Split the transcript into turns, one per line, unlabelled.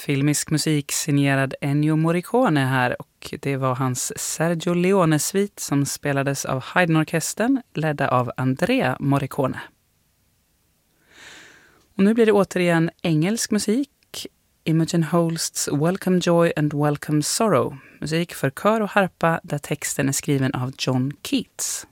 filmisk musik signerad Ennio Morricone här, och det var hans Sergio Leone-svit som spelades av Haydn-orkestern ledda av Andrea Morricone. Och nu blir det återigen engelsk musik. Imogen Holsts Welcome Joy and Welcome Sorrow. Musik för kör och harpa där texten är skriven av John Keats.